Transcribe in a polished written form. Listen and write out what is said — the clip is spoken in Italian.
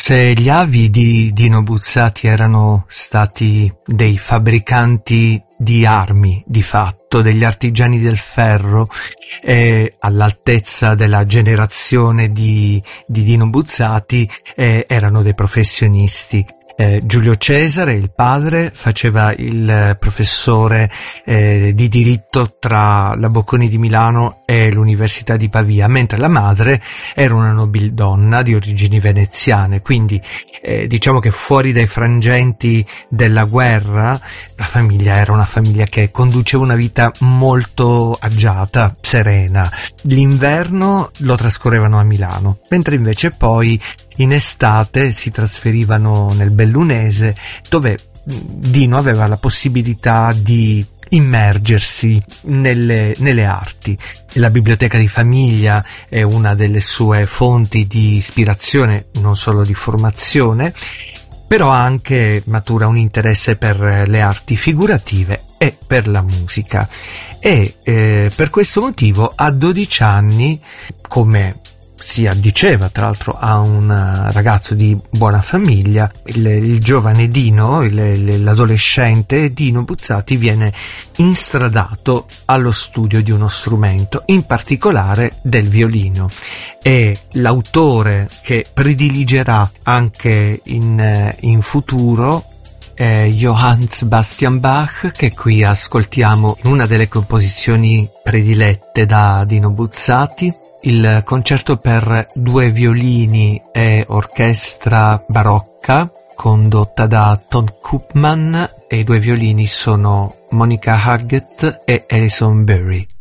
Se gli avi di Dino Buzzati erano stati dei fabbricanti di armi, di fatto, degli artigiani del ferro, all'altezza della generazione di Dino Buzzati, erano dei professionisti. Giulio Cesare, il padre, faceva il professore di diritto tra la Bocconi di Milano e l'Università di Pavia, mentre la madre era una nobildonna di origini veneziane, quindi diciamo che fuori dai frangenti della guerra la famiglia era una famiglia che conduceva una vita molto agiata, serena. L'inverno lo trascorrevano a Milano, mentre invece poi in estate si trasferivano nel Bellunese, dove Dino aveva la possibilità di immergersi nelle arti. La biblioteca di famiglia è una delle sue fonti di ispirazione, non solo di formazione, però anche matura un interesse per le arti figurative e per la musica. E per questo motivo a 12 anni, come si addiceva tra l'altro a un ragazzo di buona famiglia, il giovane Dino, l'adolescente Dino Buzzati, viene instradato allo studio di uno strumento, in particolare del violino, e l'autore che prediligerà anche in futuro è Johann Sebastian Bach, che qui ascoltiamo in una delle composizioni predilette da Dino Buzzati, il concerto per 2 violini e orchestra barocca condotta da Ton Koopman, e i 2 violini sono Monica Huggett e Alison Berry.